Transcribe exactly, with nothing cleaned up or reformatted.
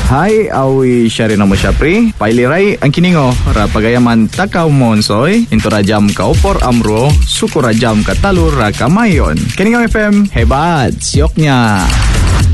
Hai, awi syari nama Syapri. Pailirai ang kiningo ra pagayaman takaw monsoy into rajam ka opor amro suku rajam ka talur ra kamayon. Kiningo F M hebat sioknya.